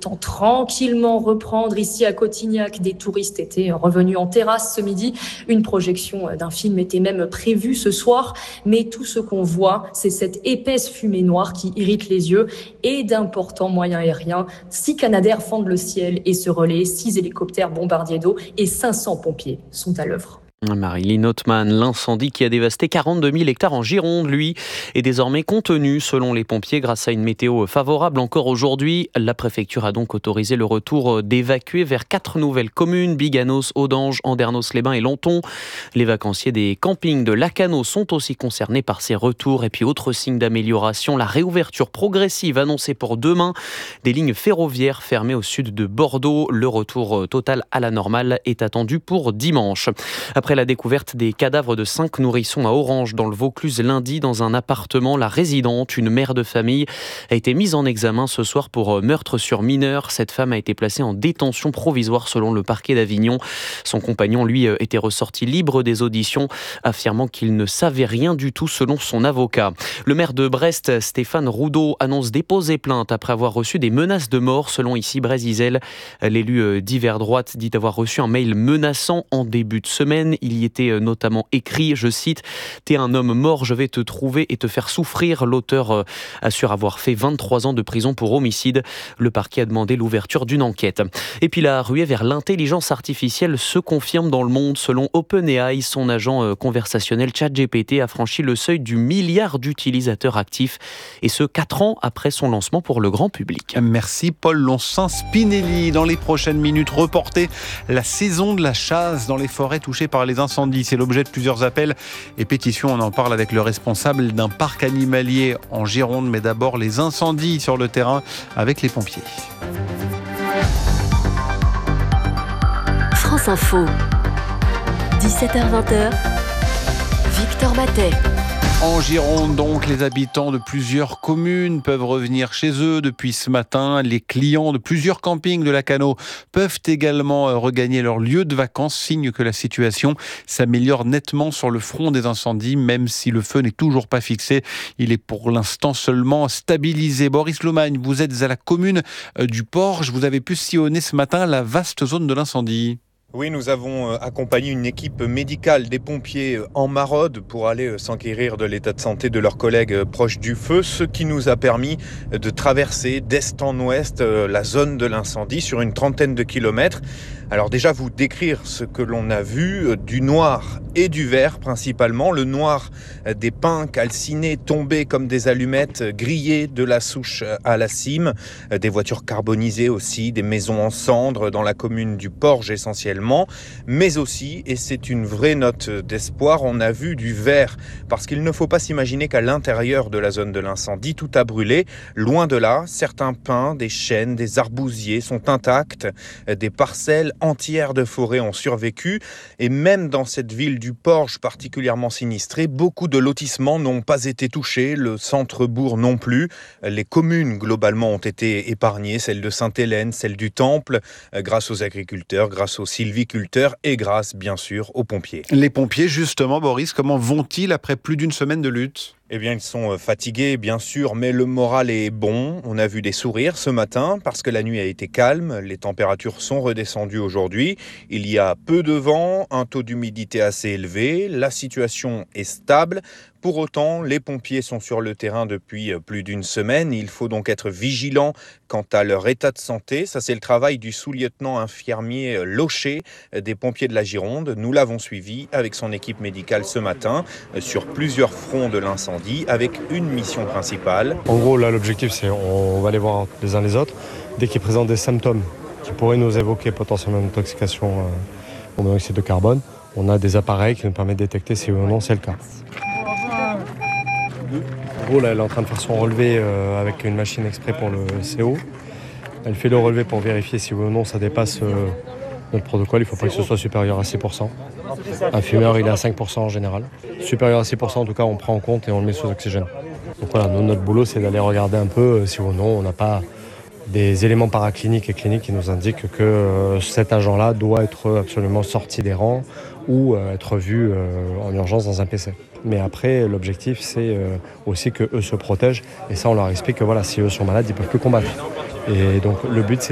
temps tranquillement reprendre. Ici à Cotignac, des touristes étaient revenus en terrasse ce midi. Une projection d'un film était même prévue ce soir. Mais tout ce qu'on voit, c'est cette épaisse fumée noire qui irrite les yeux et d'importants moyens aériens. 6 Canadair fendent le ciel et se relaient, 6 hélicoptères bombardiers d'eau et 500 pompiers sont à l'œuvre. Marilyn Othman, l'incendie qui a dévasté 42 000 hectares en Gironde, lui, est désormais contenu selon les pompiers grâce à une météo favorable encore aujourd'hui. La préfecture a donc autorisé le retour d'évacuer vers 4 nouvelles communes, Biganos, Audange, Andernos-les-Bains et Lenton. Les vacanciers des campings de Lacanau sont aussi concernés par ces retours. Et puis autre signe d'amélioration, la réouverture progressive annoncée pour demain des lignes ferroviaires fermées au sud de Bordeaux. Le retour total à la normale est attendu pour dimanche. Après la découverte des cadavres de 5 nourrissons à Orange dans le Vaucluse lundi dans un appartement, la résidente, une mère de famille, a été mise en examen ce soir pour meurtre sur mineur. Cette femme a été placée en détention provisoire selon le parquet d'Avignon. Son compagnon, lui, était ressorti libre des auditions, affirmant qu'il ne savait rien du tout selon son avocat. Le maire de Brest, Stéphane Roudot, annonce déposer plainte après avoir reçu des menaces de mort selon ici Brésil. L'élu d'hiver droite dit avoir reçu un mail menaçant en début de semaine. Il y était notamment écrit, je cite, « T'es un homme mort, je vais te trouver et te faire souffrir ». L'auteur assure avoir fait 23 ans de prison pour homicide. Le parquet a demandé l'ouverture d'une enquête. Et puis la ruée vers l'intelligence artificielle se confirme dans le monde. Selon OpenAI, son agent conversationnel ChatGPT a franchi le seuil du milliard d'utilisateurs actifs. Et ce, 4 ans après son lancement pour le grand public. Merci Paul Lonsin-Spinelli. Dans les prochaines minutes, reporter la saison de la chasse dans les forêts touchées par les incendies. C'est l'objet de plusieurs appels et pétitions. On en parle avec le responsable d'un parc animalier en Gironde. Mais d'abord, les incendies sur le terrain avec les pompiers. France Info, 17h-20h, Victor Matet. En Gironde, donc, les habitants de plusieurs communes peuvent revenir chez eux depuis ce matin. Les clients de plusieurs campings de Lacanau peuvent également regagner leur lieu de vacances, signe que la situation s'améliore nettement sur le front des incendies, même si le feu n'est toujours pas fixé. Il est pour l'instant seulement stabilisé. Boris Lomagne, vous êtes à la commune du Porge. Vous avez pu sillonner ce matin la vaste zone de l'incendie. Oui, nous avons accompagné une équipe médicale des pompiers en maraude pour aller s'enquérir de l'état de santé de leurs collègues proches du feu, ce qui nous a permis de traverser d'est en ouest la zone de l'incendie sur une trentaine de kilomètres. Alors déjà, vous décrire ce que l'on a vu, du noir et du vert principalement. Le noir des pins calcinés tombés comme des allumettes, grillés de la souche à la cime, des voitures carbonisées aussi, des maisons en cendres dans la commune du Porge essentiellement, mais aussi, et c'est une vraie note d'espoir, on a vu du vert, parce qu'il ne faut pas s'imaginer qu'à l'intérieur de la zone de l'incendie, tout a brûlé. Loin de là, certains pins, des chênes, des arbousiers sont intacts, des parcelles entières de forêt ont survécu, et même dans cette ville du Porge particulièrement sinistrée, beaucoup de lotissements n'ont pas été touchés, le centre-bourg non plus. Les communes globalement ont été épargnées, celle de Sainte-Hélène, celle du Temple, grâce aux agriculteurs, grâce aux sylviculteurs et grâce bien sûr aux pompiers. Les pompiers justement, Boris, comment vont-ils après plus d'une semaine de lutte ? Eh bien, ils sont fatigués, bien sûr, mais le moral est bon. On a vu des sourires ce matin parce que la nuit a été calme. Les températures sont redescendues aujourd'hui. Il y a peu de vent, un taux d'humidité assez élevé. La situation est stable. Pour autant, les pompiers sont sur le terrain depuis plus d'une semaine. Il faut donc être vigilant quant à leur état de santé. Ça, c'est le travail du sous-lieutenant infirmier Locher des pompiers de la Gironde. Nous l'avons suivi avec son équipe médicale ce matin sur plusieurs fronts de l'incendie avec une mission principale. En gros, là, l'objectif, c'est on va aller voir les uns les autres. Dès qu'ils présentent des symptômes qui pourraient nous évoquer potentiellement une intoxication au monoxyde de carbone, on a des appareils qui nous permettent de détecter si oui ou non c'est le cas. En gros, là, elle est en train de faire son relevé avec une machine exprès pour le CO. Elle fait le relevé pour vérifier si oui ou non ça dépasse notre protocole. Il ne faut pas que ce soit supérieur à 6%. Un fumeur, il est à 5% en général. Supérieur à 6%, en tout cas, on prend en compte et on le met sous oxygène. Donc voilà, notre boulot, c'est d'aller regarder un peu si oui ou non on n'a pas des éléments paracliniques et cliniques qui nous indiquent que cet agent-là doit être absolument sorti des rangs ou être vu en urgence dans un PC. Mais après, l'objectif, c'est aussi qu'eux se protègent. Et ça, on leur explique que voilà, si eux sont malades, ils ne peuvent plus combattre. Et donc, le but, c'est